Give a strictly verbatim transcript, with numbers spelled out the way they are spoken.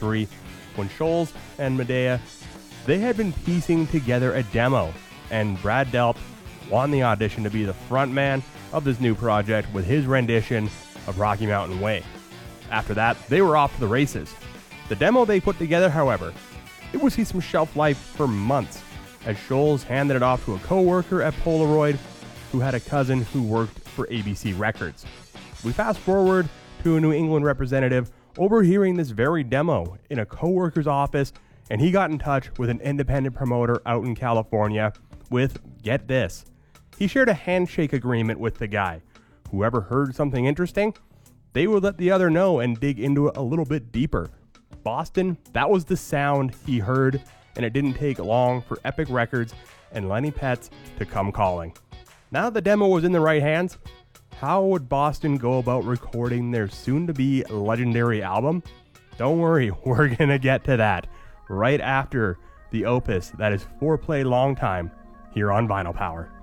three, when Scholes and Medea, they had been piecing together a demo, and Brad Delp won the audition to be the frontman of this new project with his rendition of Rocky Mountain Way. After that, they were off to the races. The demo they put together, however, it would see some shelf life for months, as Scholes handed it off to a co-worker at Polaroid who had a cousin who worked for A B C Records. We fast forward to a New England representative overhearing this very demo in a co-worker's office, and he got in touch with an independent promoter out in California with, get this, he shared a handshake agreement with the guy. Whoever heard something interesting, they would let the other know and dig into it a little bit deeper. Boston, that was the sound he heard, and it didn't take long for Epic Records and Lenny Petz to come calling. Now that the demo was in the right hands, how would Boston go about recording their soon-to-be legendary album? Don't worry, we're gonna get to that right after the opus that is foreplay long time here on Vinyl Power.